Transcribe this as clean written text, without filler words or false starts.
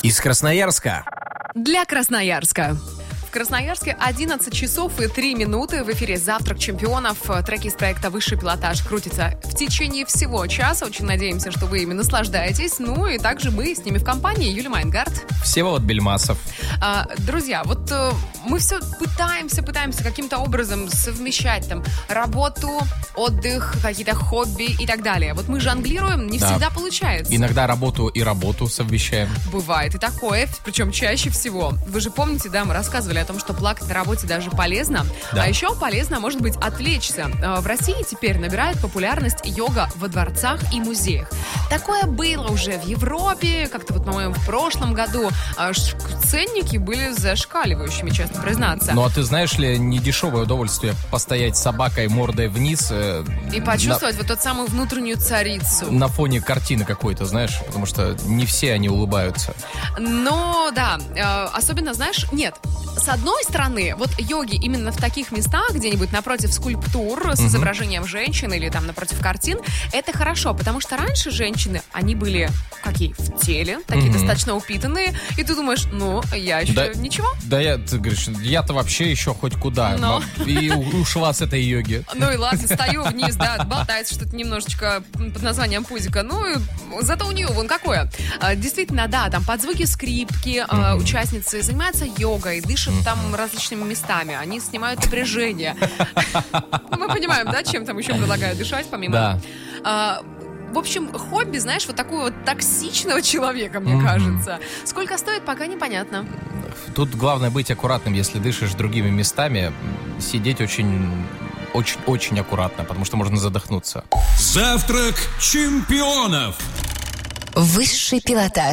Из Красноярска. Для Красноярска. В Красноярске 11 часов и 3 минуты. В эфире «Завтрак чемпионов». Треки из проекта «Высший пилотаж» крутятся в течение всего часа. Очень надеемся, что вы ими наслаждаетесь. Ну и также мы с ними в компании. Юлия Майнгард. Всеволод Бельмасов. Друзья, вот мы все пытаемся каким-то образом совмещать там работу, отдых, какие-то хобби и так далее. Вот мы жонглируем, не всегда получается. Иногда работу и работу совмещаем. Бывает и такое, причем чаще всего. Вы же помните, да, мы рассказывали о том, что плакать на работе даже полезно. Да. А еще полезно, может быть, отвлечься. В России теперь набирает популярность йога во дворцах и музеях. Такое было уже в Европе, как-то вот, по-моему, в прошлом году. Ценники были зашкаливающими, честно признаться. Ну, а ты знаешь ли, недешевое удовольствие постоять с собакой мордой вниз. И почувствовать вот ту самую внутреннюю царицу. На фоне картины какой-то, знаешь, потому что не все они улыбаются. Но, да, особенно, знаешь, нет. С одной стороны, вот йоги именно в таких местах, где-нибудь напротив скульптур с изображением женщины или там напротив картин, это хорошо, потому что раньше женщины, они были какие? В теле, такие достаточно упитанные, и ты думаешь, ну, я еще ничего. Да, ты говоришь, я-то вообще еще хоть куда. И ушла с этой йоги. Ну и ладно, стою вниз, да, болтается что-то немножечко под названием пузика, ну и зато у нее вон какое. Действительно, да, там под звуки скрипки участницы занимаются йогой, дышат там различными местами, они снимают напряжение. Мы понимаем, да, чем там еще предлагают дышать, помимо... Да. В общем, хобби, знаешь, вот такого вот токсичного человека, мне кажется. Сколько стоит, пока непонятно. Тут главное быть аккуратным, если дышишь другими местами, сидеть очень аккуратно, потому что можно задохнуться. Завтрак чемпионов. Высший пилотаж.